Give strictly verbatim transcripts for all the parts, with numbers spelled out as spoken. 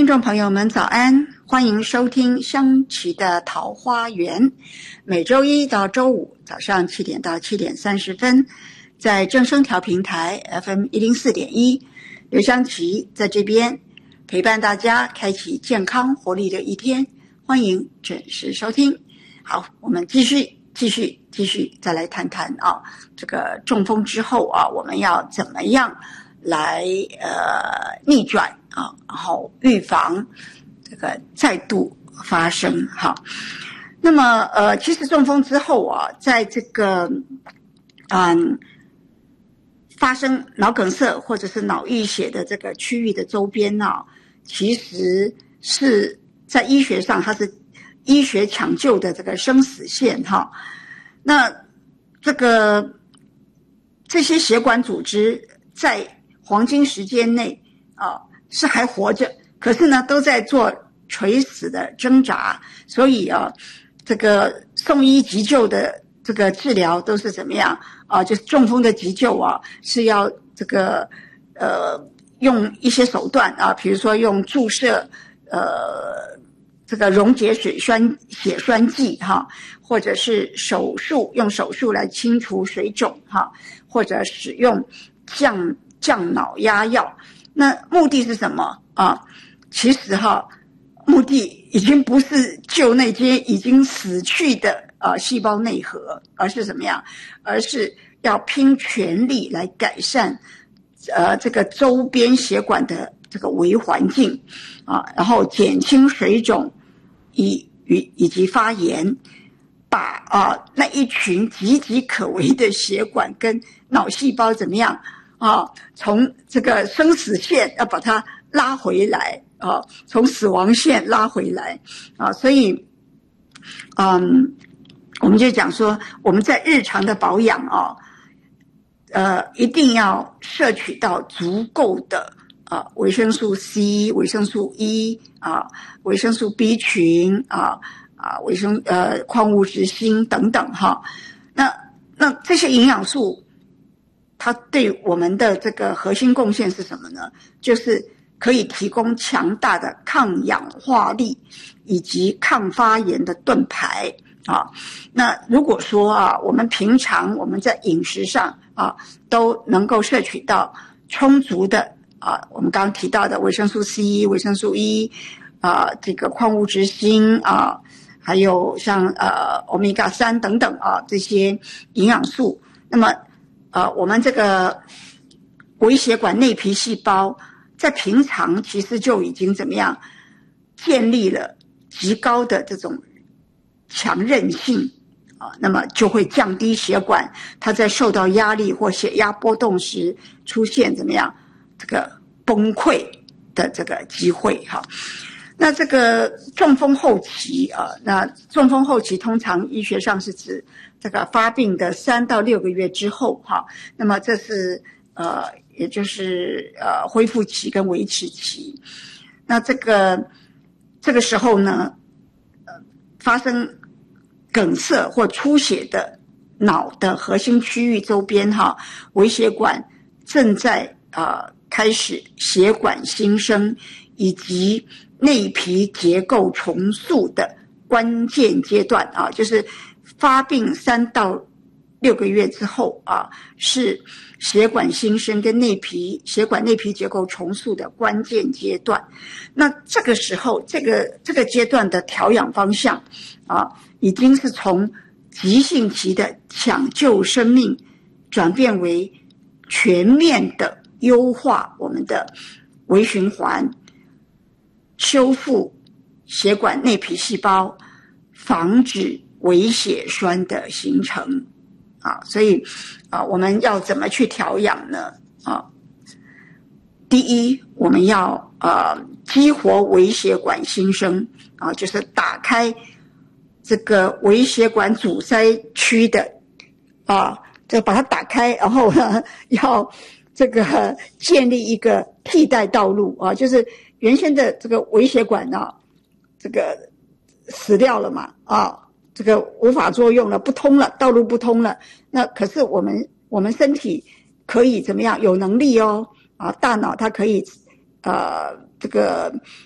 听众朋友们早安，欢迎收听香琪的桃花源，每周一到周五早上七点到七点三十分，在正声调频台 F M 一零四点一，刘香琪在这边陪伴大家，开启健康活力的一天，欢迎准时收听。好，我们继续继续继续再来谈谈啊，这个中风之后啊，我们要怎么样来呃逆转啊，然后预防这个再度发生哈。那么呃，其实中风之后啊，在这个嗯发生脑梗塞或者是脑溢血的这个区域的周边呢、啊，其实是在医学上它是医学抢救的这个生死线哈。那这个这些血管组织在黄金时间内啊是还活着，可是呢都在做垂死的挣扎，所以啊这个送医急救的这个治疗都是怎么样啊？就是中风的急救啊是要这个呃用一些手段啊，比如说用注射呃这个溶解水栓血栓剂哈，或者是手术用手术来清除水肿哈，或者使用降降脑压药。那目的是什么啊？其实哈，目的已经不是救那些已经死去的呃细胞内核，而是怎么样？而是要拼全力来改善呃这个周边血管的这个微环境啊，然后减轻水肿以以以及发炎，把啊那一群岌岌可危的血管跟脑细胞怎么样啊？从这个生死线要把它拉回来啊，从死亡线拉回来啊，所以，嗯，我们就讲说我们在日常的保养啊，呃，一定要摄取到足够的啊维生素 C、维生素 E 啊、维生素 B 群啊啊维生呃矿物质锌等等哈。那那这些营养素，它对我们的这个核心贡献是什么呢？就是可以提供强大的抗氧化力以及抗发炎的盾牌啊。那如果说啊，我们平常我们在饮食上啊都能够摄取到充足的啊，我们刚刚提到的维生素 C、维生素 E 啊，这个矿物质锌啊，还有像呃欧米伽三等等啊这些营养素，那么呃，我们这个微血管内皮细胞在平常其实就已经怎么样建立了极高的这种强韧性啊，那么就会降低血管它在受到压力或血压波动时出现怎么样这个崩溃的这个机会哈。那这个中风后期啊，那中风后期通常医学上是指这个发病的三到六个月之后哈，那么这是呃，也就是呃恢复期跟维持期。那这个这个时候呢，呃，发生梗塞或出血的脑的核心区域周边哈，微血管正在呃开始血管新生以及内皮结构重塑的关键阶段啊，就是发病三到六个月之后啊，是血管新生跟内皮血管内皮结构重塑的关键阶段。那这个时候，这个这个阶段的调养方向啊，已经是从急性期的抢救生命，转变为全面的优化我们的微循环，修复血管内皮细胞，防止微血栓的形成啊。所以啊，我们要怎么去调养呢？啊，第一，我们要呃激活微血管新生啊，就是打开这个微血管阻塞区的啊，就把它打开，然后呢，要这个建立一个替代道路啊，就是原先的这个微血管啊，这个死掉了嘛啊，这个无法作用了，不通了，道路不通了。那可是我们我们身体可以怎么样？有能力哦啊，大脑它可以呃这个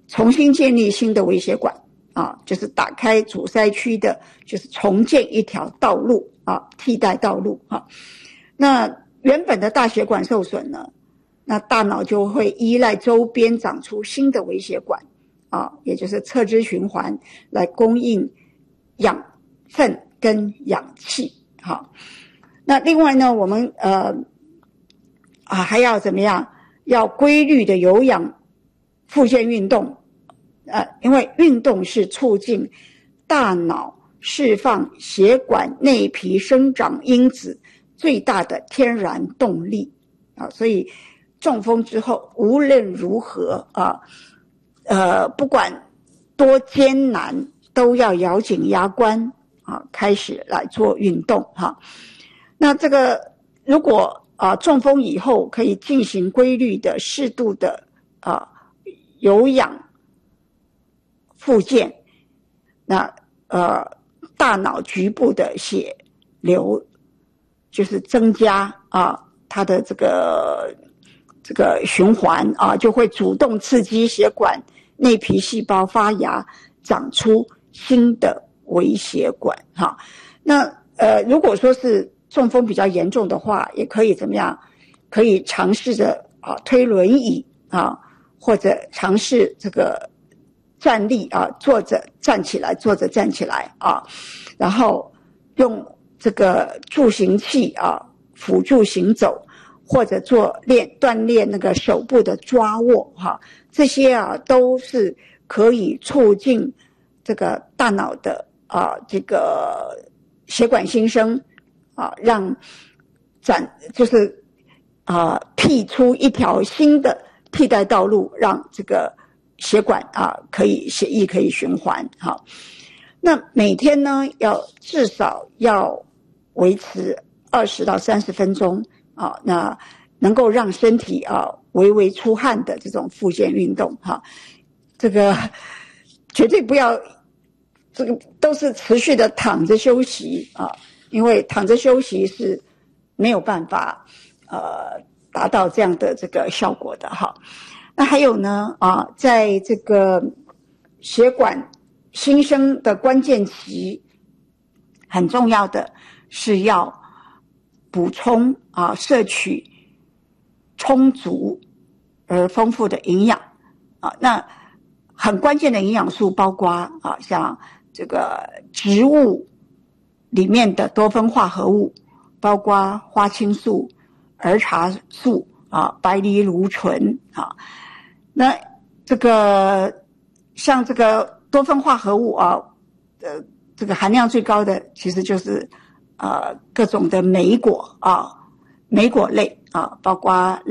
重新建立新的微血管啊，就是打开阻塞区的，就是重建一条道路啊，替代道路啊。那原本的大血管受损呢，那大脑就会依赖周边长出新的微血管啊，也就是侧支循环来供应养分跟氧气。好，那另外呢，我们呃啊还要怎么样？要规律的有氧复健运动。呃，因为运动是促进大脑释放血管内皮生长因子最大的天然动力啊，所以中风之后无论如何啊，呃，不管多艰难，都要咬紧牙关啊，开始来做运动哈、啊。那这个如果啊中风以后可以进行规律的、适度的啊有氧复健，那呃大脑局部的血流就是增加啊，它的这个这个循环啊，就会主动刺激血管内皮细胞发芽，长出新的微血管哈、啊。那呃如果说是中风比较严重的话，也可以怎么样？可以尝试着啊推轮椅啊，或者尝试这个站立啊，坐着站起来，坐着站起来啊，然后用这个助行器啊辅助行走，或者做练锻炼那个手部的抓握哈、啊，这些啊都是可以促进这个大脑的啊这个血管新生啊，让展就是啊辟出一条新的替代道路，让这个血管啊，可以血液可以循环哈。那每天呢，要至少要维持二十到三十分钟啊，那能够让身体啊微微出汗的这种复健运动哈。这个绝对不要，这个都是持续的躺着休息啊，因为躺着休息是没有办法呃达到这样的这个效果的哈。那还有呢啊，在这个血管新生的关键期，很重要的是要补充啊，摄取充足而丰富的营养啊。那很关键的营养素包括啊，像这个植物里面的多酚化合物，包括花青素、儿茶素啊、白藜芦醇啊。那这个像这个多酚化合物啊，呃，这个含量最高的其实就是呃各种的莓果啊，莓果类啊，包括